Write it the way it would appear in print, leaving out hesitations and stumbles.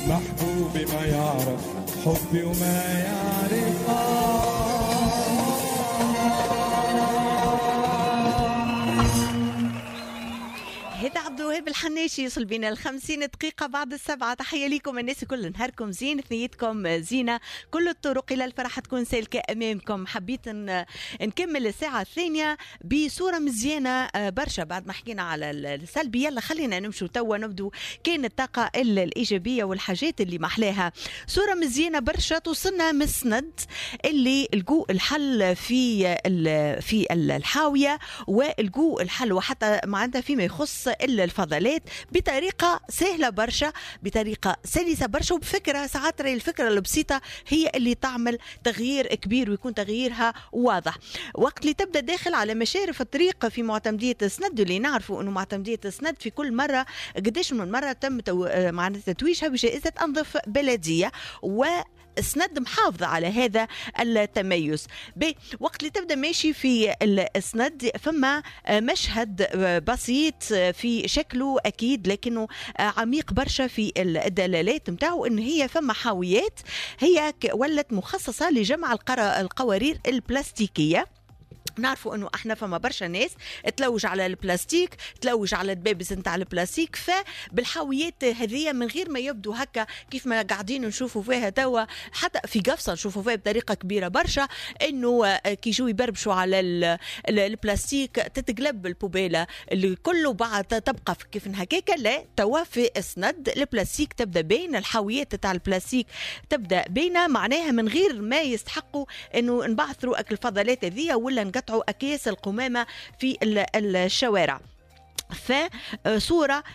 محبوبي ما يعرف حبي وما يعرف هذا عبد الوهاب الحناشي يوصل بنا 50 دقيقة بعد 7. تحية لكم الناس كل نهاركم زين، ثنيتكم زينة، كل الطرق إلى الفرح تكون سالكة أمامكم. حبيت نكمل الساعة الثانية بصورة مزيانة برشا. بعد ما حكينا على السلبي يلا خلينا نمشوا توا نبدو كان الطاقة الإيجابية والحاجات اللي محلاها. صورة مزيانة برشا توصلنا من السند اللي لقوا الحل في الحاوية، ولقوا الحل وحتى معناتها فيما يخص الفضلات بطريقة سهلة برشا، بطريقة سلسة برشا، وبفكرة ساعات الفكرة البسيطة هي اللي تعمل تغيير كبير ويكون تغييرها واضح. وقت اللي تبدأ داخل على مشارف الطريق في معتمدية السند، اللي نعرفوا أنه معتمدية السند في كل مرة قديش من مرة تم معناتها تتويجها بجائزة أنظف بلدية، السند محافظة على هذا التميز. وقت اللي تبدأ ماشي في السند فما مشهد بسيط في شكله أكيد لكنه عميق برشا في الدلالات متاعه، إن هي فما حاويات هي ولت مخصصة لجمع القوارير البلاستيكية. نعرفوا انه احنا فما برشا ناس تلوج على البلاستيك، تلوج على الدبابس نتاع البلاستيك، فبالحاويات هذه من غير ما يبدو هكا كيف ما قاعدين نشوفوا فيها توا، حتى في قفصه نشوفوا فيها بطريقه كبيره برشا، انه كي يجوا يبربشوا على البلاستيك تتقلب البوبيله اللي كله بعد تبقى كيف هكاكا. لا، توا في اسند البلاستيك تبدا بين الحاويات تاع البلاستيك تبدا بينها، معناها من غير ما يستحقوا انه نبعثروا اكل الفضلات هذه ولا نقطعوا أكياس القمامة في الشوارع. فصورة